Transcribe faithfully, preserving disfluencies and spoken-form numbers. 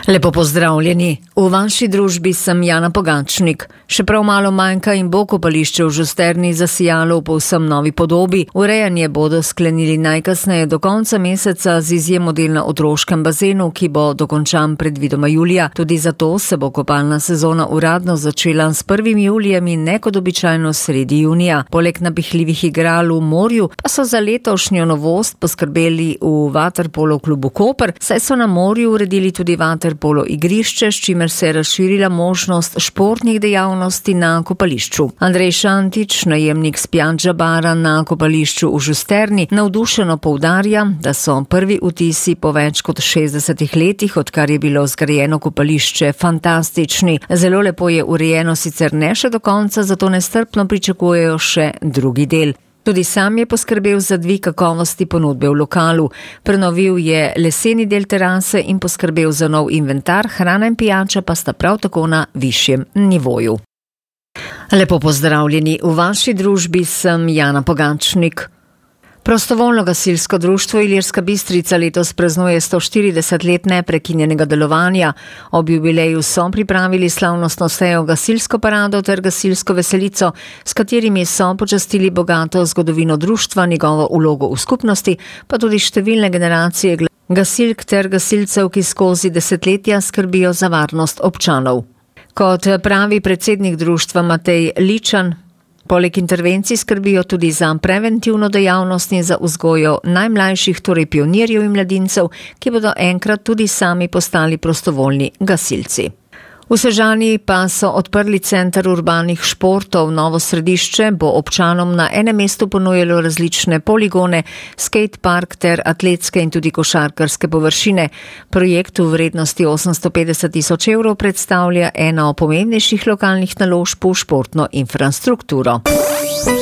Lepo pozdravljeni. V vaši družbi sem Jana Pogačnik. Še prav malo manjka in bo kopališče v Žusterni zasijalo v povsem novi podobi. Urejanje bodo sklenili najkasneje do konca meseca z izjemo del na otroškem bazenu, ki bo dokončan predvidoma julija. Tudi zato se bo kopalna sezona uradno začela s prvim julijem in ne kot običajno sredi junija. Poleg napihljivih igral v morju pa so za letošnjo novost poskrbeli v Vaterpolo klubu Koper, saj so na morju uredili tudi vater polo igrišče, s čimer se je razširila možnost športnih dejavnosti na kopališču. Andrej Šantič, najemnik Spjanča bara na kopališču v Žusterni, navdušeno poudarja, da so prvi vtisi po več kot šestdesetih letih, odkar je bilo zgrajeno kopališče, fantastični. Zelo lepo je urejeno, sicer ne še do konca, zato nestrpno pričakujejo še drugi del. Tudi sam je poskrbel za dvig kakovosti ponudbe v lokalu. Prenovil je leseni del terase in poskrbel za nov inventar, hrana in pijača pa sta prav tako na višjem nivoju. Lepo pozdravljeni. V vaši družbi sem Jana Pogačnik. Prostovoljno gasilsko društvo Ilirska Bistrica letos praznuje sto štirideset let neprekinjenega delovanja. Ob jubileju so pripravili slavnostno sejo gasilsko parado ter gasilsko veselico, s katerimi so počastili bogato zgodovino društva, njegovo vlogo v skupnosti, pa tudi številne generacije gasilk ter gasilcev, ki skozi desetletja skrbijo za varnost občanov. Kot pravi predsednik društva Matej Ličan, poleg intervencij skrbijo tudi za preventivno dejavnost in za vzgojo najmlajših, torej pionirjev in mladincev, ki bodo enkrat tudi sami postali prostovoljni gasilci. V Sežani pa so odprli center urbanih športov. Novo središče bo občanom na enem mestu ponujalo različne poligone, skate park ter atletske in tudi košarkarske površine. Projekt v vrednosti osemsto petdeset tisoč evrov predstavlja eno pomembnejših lokalnih naložb v športno infrastrukturo.